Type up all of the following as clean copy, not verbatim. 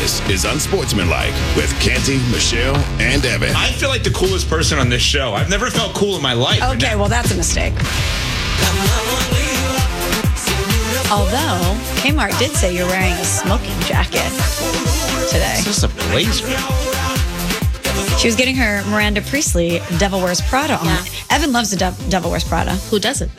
This is Unsportsmanlike with Canty, Michelle, and Evan. I feel like the coolest person on this show. I've never felt cool in my life. Okay, well, that's a mistake. Although, Kmart did say you're wearing a smoking jacket today. It's just a blazer. She was getting her Miranda Priestley Devil Wears Prada on. Yeah. Evan loves the Devil Wears Prada. Who doesn't?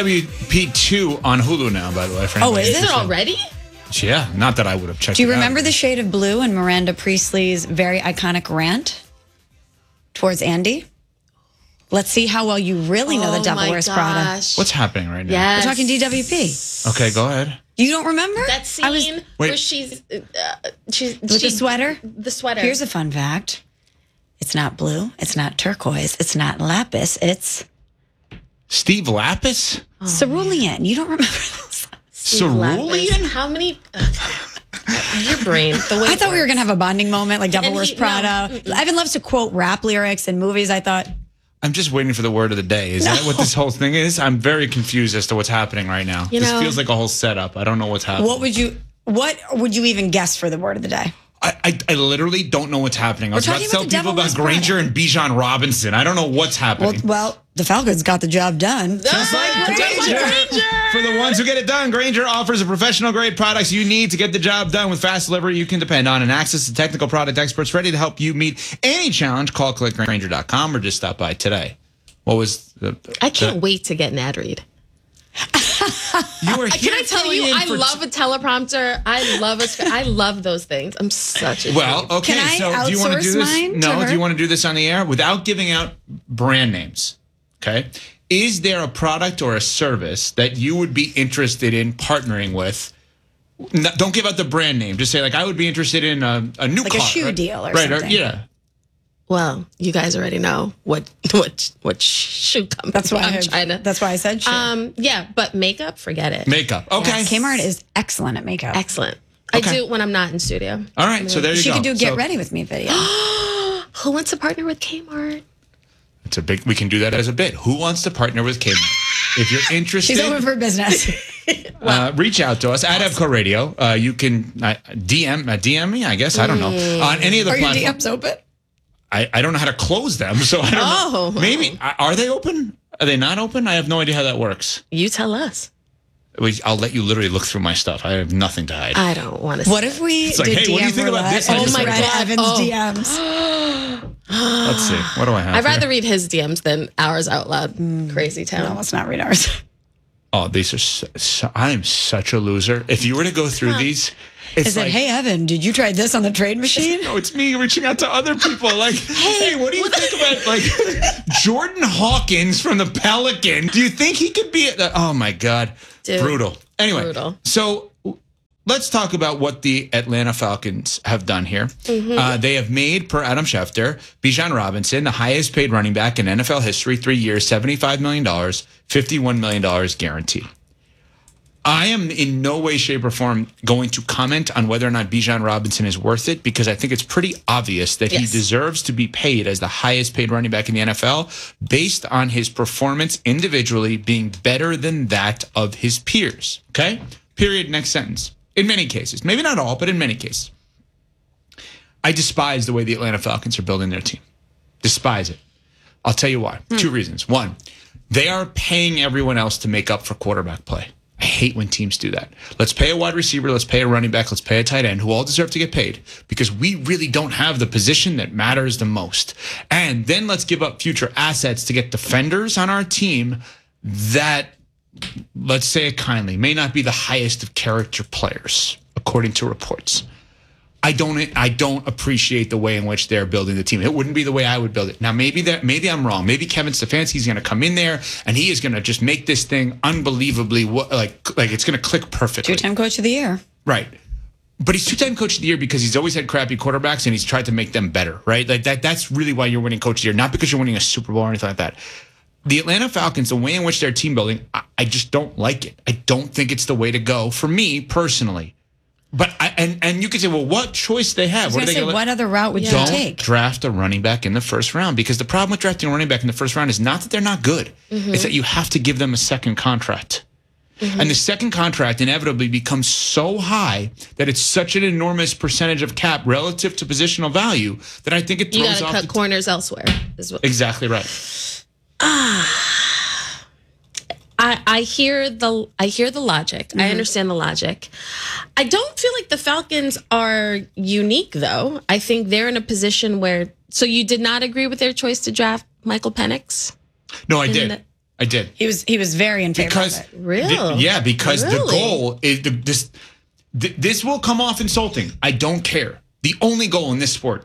DWP2 on Hulu now, by the way. For Oh, anybody is Is it? it already? Yeah, not that I would have checked Do you it out. remember the shade of blue in Miranda Priestley's very iconic rant towards Andy? Let's see how well you really know the Devil Wears Prada. What's happening right now? Yes. We're talking DWP. Okay, go ahead. You don't remember? That scene Wait. where she's With the sweater? The sweater. Here's a fun fact. It's not blue. It's not turquoise. It's not lapis. It's Steve Lapis? cerulean. You don't remember this? Cerulean? How many? Your brain. The way I thought we were going to have a bonding moment like Devil And Wears he- Prada. no. Evan loves to quote rap lyrics in movies. I thought, I'm just waiting for the word of the day. Is that what this whole thing is? I'm very confused as to what's happening right now. You This know- feels like a whole setup. I don't know what's happening. what would you even guess for the word of the day? I literally don't know what's happening. I was about to talking tell about the people Devil about Wears Granger Prada. and Bijan Robinson. I don't know what's happening. Well, the Falcons got the job done. Just like Granger. For the ones who get it done, Granger offers the professional grade products you need to get the job done with fast delivery you can depend on and access to technical product experts ready to help you meet any challenge. Call clickgranger.com or just stop by today. What was the... I can't wait to get an ad read. You were here Can I tell filling you? in I for love a teleprompter. I love those things. I'm such a Well, okay, Can I so do you want to do outsource this? mine to No, her? do you want to do this on the air without giving out brand names? Okay. Is there a product or a service that you would be interested in partnering with? Don't give out the brand name. Just say, like, I would be interested in a new Like a car. shoe right? deal or right, something. yeah. Well, you guys already know what shoe company That's why I'm trying to. That's why I said shoe. Yeah, but makeup, forget it. Makeup. Okay. Yes, Kmart is excellent at makeup. Excellent. Okay. I do when I'm not in studio. All right. So there you She go. could do Get So Ready With Me video. Who wants to partner with Kmart? It's a big. We can do that as a bit. Who wants to partner with Kmart? If you're interested, She's open for business. reach out to us at Evco Radio. You can DM me, I guess. I don't know. On any of the Are your platforms. DMs open? I don't know how to close them, so I don't know. Maybe. Are they open? Are they not open? I have no idea how that works. You tell us. I'll let you literally look through my stuff. I have nothing to hide. I don't want to. What if we like, did hey, DM what do you think about roulette this? and Oh just my read God. Evan's Oh. DMs? Let's see. What do I have I'd rather here? read his DMs than ours out loud. Crazy No, town. let's not read ours. Oh, these are. I am such a loser. If you were to go through these, it's Is it, like, hey, Evan, did you try this on the trade machine? no, it's me reaching out to other people. Like, hey, what do you think about like Jordan Hawkins from the Pelican? Do you think he could be? Oh my God, Dude, brutal. Anyway, brutal. so let's talk about what the Atlanta Falcons have done here. They have made, per Adam Schefter, Bijan Robinson the highest paid running back in NFL history, 3 years, $75 million, $51 million guaranteed. I am in no way, shape, or form going to comment on whether or not Bijan Robinson is worth it because I think it's pretty obvious that he Yes. deserves to be paid as the highest paid running back in the NFL based on his performance individually being better than that of his peers. Okay? Period. Next sentence. In many cases. Maybe not all, but in many cases. I despise the way the Atlanta Falcons are building their team. Despise it. I'll tell you why. 2 reasons. 1, they are paying everyone else to make up for quarterback play. I hate when teams do that. Let's pay a wide receiver, let's pay a running back, let's pay a tight end, who all deserve to get paid because we really don't have the position that matters the most. And then let's give up future assets to get defenders on our team that, let's say it kindly, may not be the highest of character players, according to reports. I don't appreciate the way in which they're building the team. It wouldn't be the way I would build it. Now, maybe I'm wrong. Maybe Kevin Stefanski's going to come in there and he is going to just make this thing unbelievably like it's going to click perfectly. 2-time coach of the year. Right. But he's 2-time coach of the year because he's always had crappy quarterbacks and he's tried to make them better, right? Like that's really why you're winning coach of the year, not because you're winning a Super Bowl or anything like that. The Atlanta Falcons, the way in which they're team building, I just don't like it. I don't think it's the way to go for me personally. But and you could say, well, what choice they have? I was going to say, what other route would you Don't take? draft a running back in the first round because the problem with drafting a running back in the first round is not that they're not good. It's that you have to give them a second contract. And the second contract inevitably becomes so high that it's such an enormous percentage of cap relative to positional value that I think it throws off. You got to cut corners elsewhere. Exactly right. I hear the logic. I understand the logic. I don't feel like the Falcons are unique, though. I think they're in a position where. So you did not agree with their choice to draft Michael Penix? No, I did. I did. He was very in favor of it. Really? Yeah, because the goal is this will come off insulting. I don't care. The only goal in this sport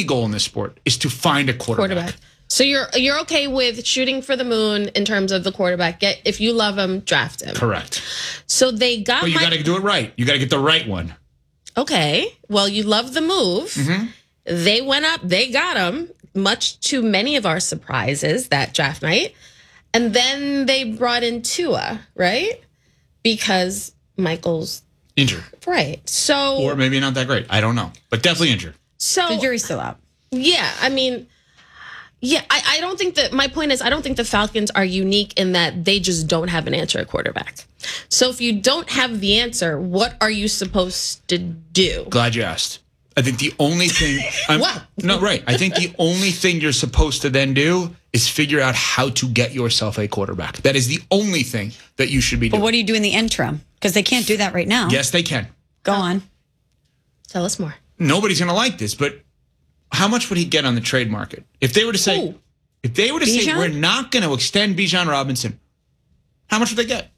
is to find a quarterback. So you're okay with shooting for the moon in terms of the quarterback. If you love him, draft him. Correct. So they got. But you got to do it right. You got to get the right one. Okay. Well, you love the move. Mm-hmm. They went up. They got him. Much to many of our surprises that draft night, and then they brought in Tua, right? Because Michael's injured. Right. So or maybe not that great. I don't know, but definitely injured. So the jury's still out. Yeah, I mean. Yeah, I don't think that my point is I don't think the Falcons are unique in that they just don't have an answer at quarterback. So if you don't have the answer, what are you supposed to do? Glad you asked. I think the only thing What? No, right. I think the only thing you're supposed to then do is figure out how to get yourself a quarterback. That is the only thing that you should be doing. But what do you do in the interim? Because they can't do that right now. Yes, they can. Go on. Tell us more. Nobody's going to like this, but how much would he get on the trade market if they were to say, Bijan? we're not going to extend Bijan Robinson? How much would they get?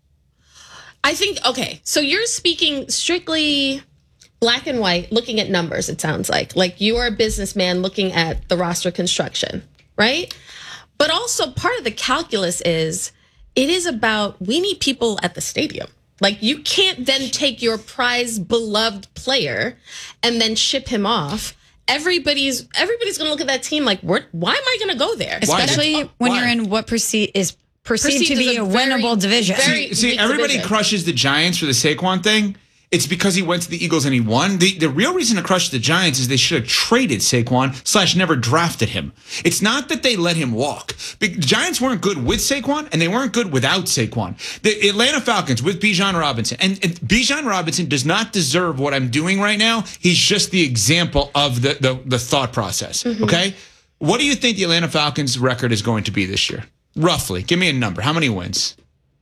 I think so you're speaking strictly black and white, looking at numbers. It sounds like you are a businessman looking at the roster construction, right? But also part of the calculus is it is about we need people at the stadium. Like you can't then take your prized beloved player and then ship him off. Everybody's going to look at that team like, why am I going to go there? Especially when you're in what is perceived to be a winnable division. See, everybody division. crushes the Giants for the Saquon thing. It's because he went to the Eagles and he won. The real reason to crush the Giants is they should have traded Saquon / never drafted him. It's not that they let him walk. The Giants weren't good with Saquon and they weren't good without Saquon. The Atlanta Falcons with Bijan Robinson. And Bijan Robinson does not deserve what I'm doing right now. He's just the example of the thought process. Mm-hmm. Okay? What do you think the Atlanta Falcons record is going to be this year? Roughly. Give me a number. How many wins?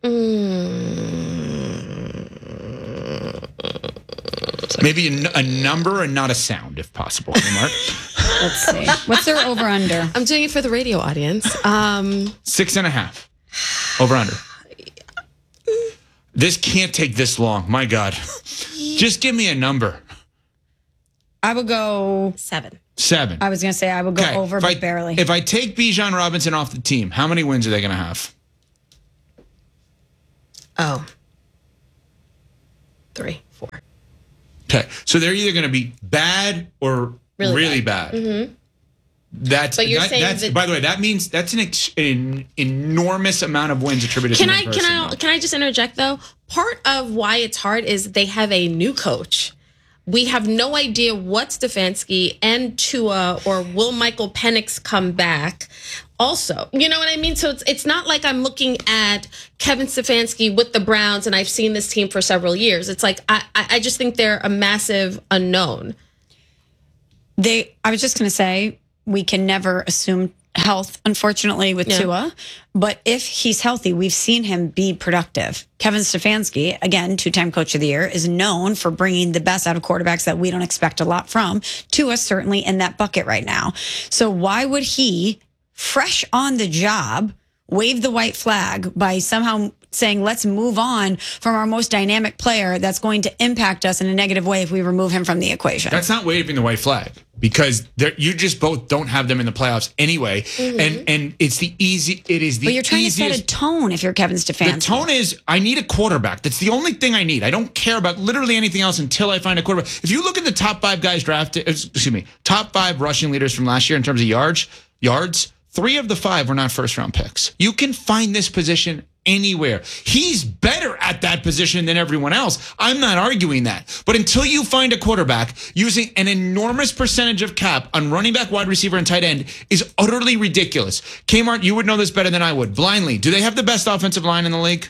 Maybe a number and not a sound, if possible. Mark? Let's see. What's their over-under? I'm doing it for the radio audience. 6.5. Over-under. This can't take this long. My God. Just give me a number. I would go 7. 7. I was going to say I would go over, but barely. If I take Bijan Robinson off the team, how many wins are they going to have? 3, 4. Okay, so they're either going to be bad or really bad. Mm-hmm. By the way, that means that's an enormous amount of wins attributed to one person. Can I just interject though? Part of why it's hard is they have a new coach. We have no idea what Stefanski and Tua or will Michael Penix come back. Also, you know what I mean? So it's not like I'm looking at Kevin Stefanski with the Browns and I've seen this team for several years. It's like I just think they're a massive unknown. I was just going to say we can never assume health, unfortunately, with Tua. But if he's healthy, we've seen him be productive. Kevin Stefanski, again, 2-time coach of the year, is known for bringing the best out of quarterbacks that we don't expect a lot from. Tua certainly in that bucket right now. So why would he, fresh on the job, wave the white flag by somehow saying, let's move on from our most dynamic player that's going to impact us in a negative way if we remove him from the equation? That's not waving the white flag because you just both don't have them in the playoffs anyway. Mm-hmm. And it is the easiest. But you're trying to set a tone if you're Kevin Stefanski. The tone is, I need a quarterback. That's the only thing I need. I don't care about literally anything else until I find a quarterback. If you look at the top 5 guys drafted, top 5 rushing leaders from last year in terms of yards, 3 of the 5 were not first-round picks. You can find this position anywhere. He's better at that position than everyone else. I'm not arguing that. But until you find a quarterback using an enormous percentage of cap on running back, wide receiver, and tight end is utterly ridiculous. Kmart, you would know this better than I would. Blindly, do they have the best offensive line in the league?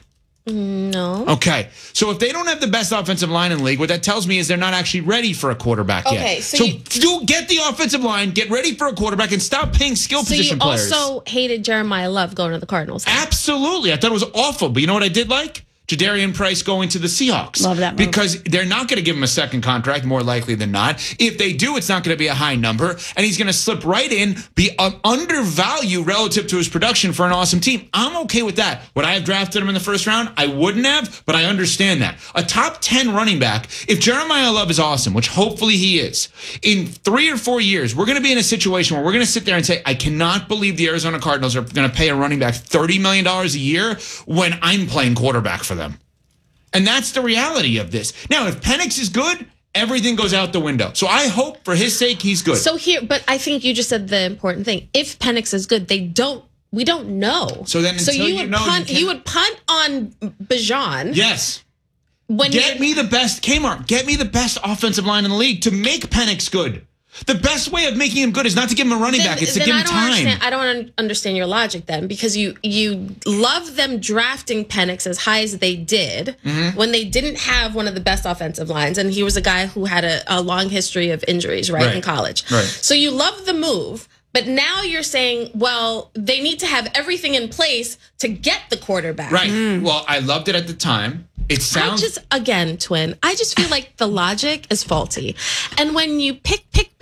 No. Okay. So if they don't have the best offensive line in the league, what that tells me is they're not actually ready for a quarterback yet. Okay, so do get the offensive line, get ready for a quarterback, and stop paying skill position players. So you also hated Jeremiah Love going to the Cardinals. Absolutely. I thought it was awful. But you know what I did like? Jadarian Price going to the Seahawks. Love that move. Because they're not going to give him a second contract, more likely than not. If they do, it's not going to be a high number. And he's going to slip right in, be undervalued relative to his production for an awesome team. I'm okay with that. Would I have drafted him in the first round? I wouldn't have, but I understand that. A top 10 running back, if Jeremiah Love is awesome, which hopefully he is, in 3 or 4 years, we're going to be in a situation where we're going to sit there and say, I cannot believe the Arizona Cardinals are going to pay a running back $30 million a year when I'm playing quarterback for them. And that's the reality of this. Now, if Penix is good, everything goes out the window. So I hope for his sake he's good. But I think you just said the important thing. If Penix is good, we don't know. So then you would punt on Bijan. Yes. Get me the best offensive line in the league to make Penix good. The best way of making him good is not to give him a running back. It's to give him time. I don't understand your logic then, because you love them drafting Penix as high as they did when they didn't have one of the best offensive lines, and he was a guy who had a long history of injuries, right, in college. Right. So you love the move, but now you're saying, well, they need to have everything in place to get the quarterback. Right. Well, I loved it at the time. It sounds... Twin, I just feel like the logic is faulty. And when you pick,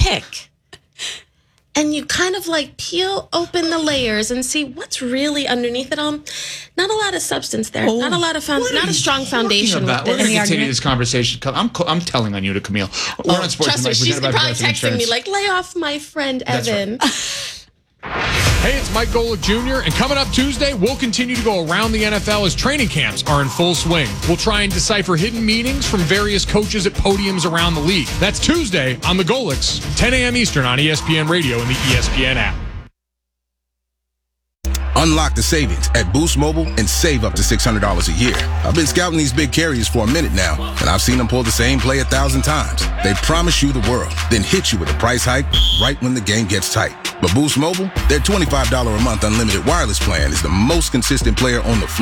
and you kind of like peel open the layers and see what's really underneath it all, not a lot of substance there. Not a lot of not a strong foundation. We're going to continue this conversation. I'm telling on you to Camille. We're on Sports Trust me, she's probably texting me like, lay off my friend Evan. Hey, it's Mike Golick Jr., and coming up Tuesday, we'll continue to go around the NFL as training camps are in full swing. We'll try and decipher hidden meanings from various coaches at podiums around the league. That's Tuesday on The Golicks, 10 a.m. Eastern on ESPN Radio and the ESPN app. Unlock the savings at Boost Mobile and save up to $600 a year. I've been scouting these big carriers for a minute now, and I've seen them pull the same play 1,000 times. They promise you the world, then hit you with a price hike right when the game gets tight. But Boost Mobile, their $25 a month unlimited wireless plan is the most consistent player on the floor.